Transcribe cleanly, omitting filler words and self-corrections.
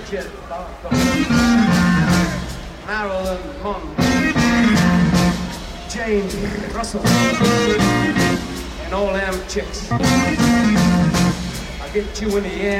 Bridget, Marilyn Monroe, Jane Russell, and all them chicks. I'll get you in the end.